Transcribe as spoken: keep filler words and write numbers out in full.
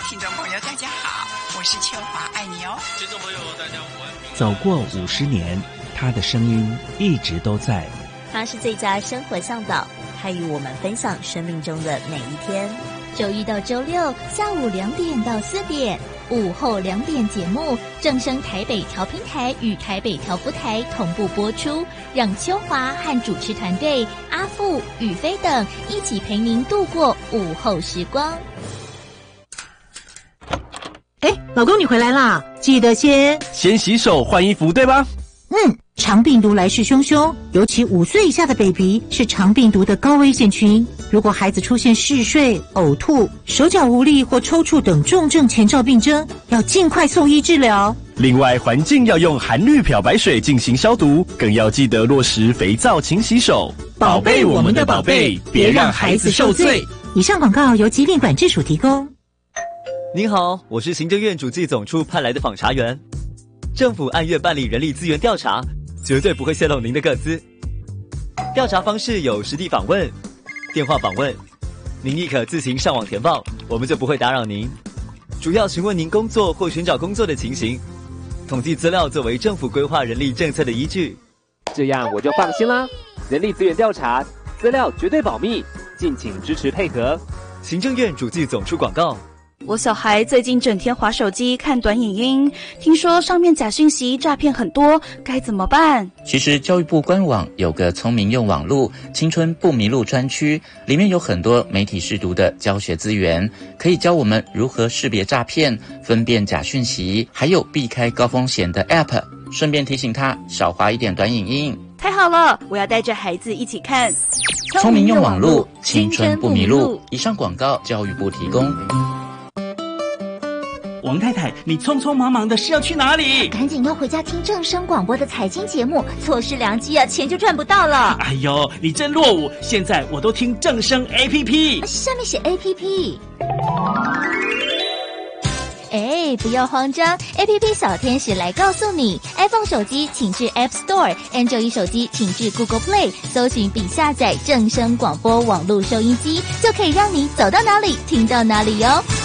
听众朋友大家好，我是秋华，爱你哦。 听众朋友大家午安。 走过五十年，他的声音一直都在。 他是最佳生活向导，他与我们分享生命中的每一天。周一到周六下午两点到四点，午后两点节目正声台北调频台与台北调福台同步播出，让秋华和主持团队阿富、宇飞等一起陪您度过午后时光。 哎，老公你回来啦，记得先先洗手换衣服，对吧？ 嗯，肠病毒来势汹汹，尤其五岁以下的 baby 是肠病毒的高危险群。如果孩子出现嗜睡、呕吐、手脚无力或抽搐等重症前兆病征，要尽快送医治疗。 另外，环境要用含氯漂白水进行消毒，更要记得落实肥皂勤洗手。 宝贝我们的宝贝，别让孩子受罪。以上广告由疾病管制署提供。 您好，我是行政院主计总处派来的访查员。政府按月办理人力资源调查，绝对不会泄露您的个资。调查方式有实地访问、电话访问，您亦可自行上网填报，我们就不会打扰您。主要询问您工作或寻找工作的情形，统计资料作为政府规划人力政策的依据。 这样我就放心啦。人力资源调查，资料绝对保密，敬请支持配合。 行政院主计总处广告。 我小孩最近整天滑手机看短影音，听说上面假讯息诈骗很多，该怎么办？ 其实教育部官网有个聪明用网路青春不迷路专区，里面有很多媒体识读的教学资源，可以教我们如何识别诈骗、分辨假讯息，还有避开高风险的 App， 顺便提醒他少滑一点短影音。 太好了，我要带着孩子一起看聪明用网路青春不迷路。以上广告教育部提供。 王太太，你匆匆忙忙的是要去哪里？ 赶紧要回家听正声广播的财经节目，错失良机啊，钱就赚不到了。 哎呦，你真落伍！现在我都听正声 A P P， 下面写 A P P。哎，不要慌张 ，A P P 小天使来告诉你 ，iPhone 手机请至 App Store，Android 手机请至 Google Play， 搜寻并下载正声广播网络收音机，就可以让你走到哪里听到哪里哟。